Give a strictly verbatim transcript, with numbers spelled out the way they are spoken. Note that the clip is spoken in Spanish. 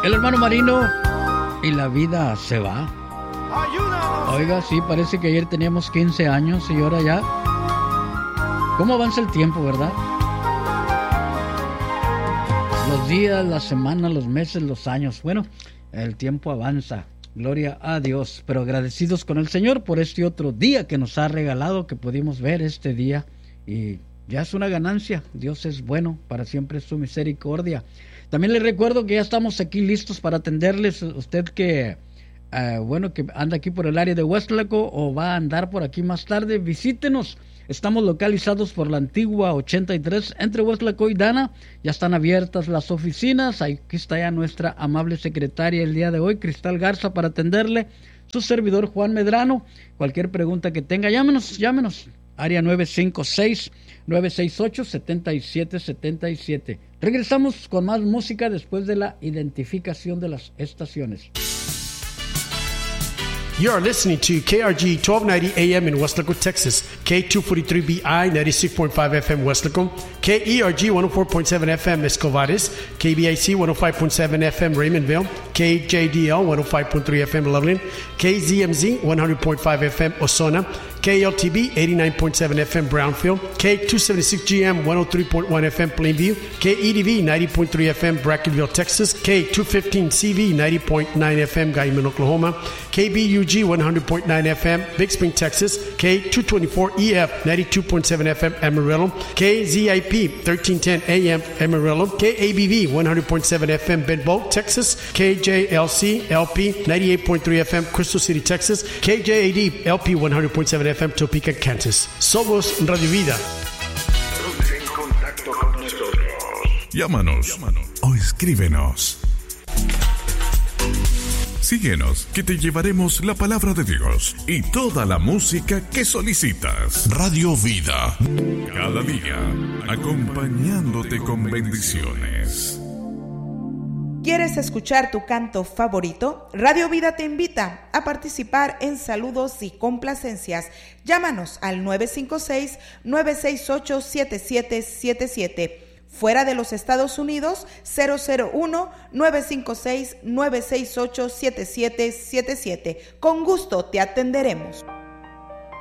El hermano Marino y la vida se va. Oiga, sí, parece que ayer teníamos quince años y ahora ya. ¿Cómo avanza el tiempo, verdad? Los días, las semanas, los meses, los años. Bueno, el tiempo avanza. Gloria a Dios. Pero agradecidos con el Señor por este otro día que nos ha regalado, que pudimos ver este día. Y ya es una ganancia. Dios es bueno, para siempre es su misericordia. También le recuerdo que ya estamos aquí listos para atenderles. Usted que, uh, bueno, que anda aquí por el área de Weslaco o va a andar por aquí más tarde, visítenos. Estamos localizados por la antigua ochenta y tres entre Weslaco y Dana. Ya están abiertas las oficinas. Aquí está ya nuestra amable secretaria el día de hoy, Cristal Garza, para atenderle. Su servidor Juan Medrano. Cualquier pregunta que tenga, llámenos, llámenos. Área nueve cinco seis, nueve seis ocho, siete siete siete siete. Regresamos con más música después de la identificación de las estaciones. You are listening to K R G twelve ninety A M in Weslaco, Texas, K two forty-three B I ninety-six point five F M Weslaco, K E R G one oh four point seven F M Escovares, K B I C one oh five point seven F M Raymondville, K J D L one oh five point three F M Loveland, K Z M Z one hundred point five F M Osona, K L T B eighty-nine point seven F M Brownfield, K two seventy-six G M one oh three point one F M Plainview, K E D V ninety point three F M Brackenville, Texas, K two fifteen C V ninety point nine F M Guyman, Oklahoma, K B U G one hundred point nine F M Big Spring, Texas, K two twenty-four E F ninety-two point seven F M Amarillo, K Z I P thirteen ten A M Amarillo, K A B V one hundred point seven F M Benbow, Texas, K J L C L P ninety-eight point three F M Crystal City, Texas, K J A D L P one hundred point seven F M Topeka, Kansas. Somos Radio Vida. Ponte en contacto con nosotros. Llámanos, Llámanos o escríbenos. Síguenos, que te llevaremos la palabra de Dios y toda la música que solicitas. Radio Vida. Cada día, acompañándote con bendiciones. ¿Quieres escuchar tu canto favorito? Radio Vida te invita a participar en saludos y complacencias. Llámanos al nueve cinco seis, nueve seis ocho, siete siete siete siete. Fuera de los Estados Unidos, cero cero uno, nueve cinco seis, nueve seis ocho, siete siete siete siete. Con gusto te atenderemos.